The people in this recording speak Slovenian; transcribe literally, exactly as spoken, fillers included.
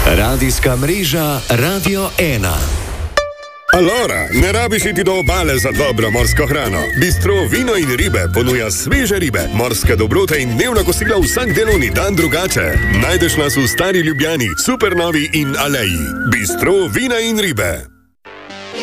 Radijska mreža Radio ena. Allora, ne rabiš iti do obale za dobro morsko hrano. Bistro Vino in ribe ponuja sveže ribe, morske dobrote in dnevna kosila vsak delovni dan drugače. Najdeš nas v Stari Ljubljani, Supernovi in Aleji. Bistro Vina in ribe.